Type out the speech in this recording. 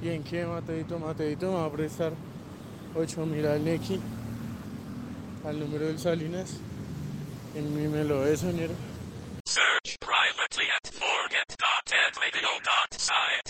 ¿Y en qué, Mateito? Mateito me va a prestar 8.000 al Nequi, al número del Salinas. En mí me lo es, señor. Search privately at forget.edradio.sci.